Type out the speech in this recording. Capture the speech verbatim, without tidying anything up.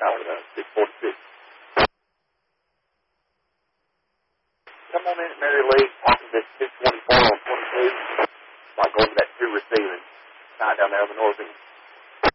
Out with a six forty-six. Come on in at Mary Lee, talking to six twenty-four on twenty-two. Like going to that two receiving. Side down there on the north end.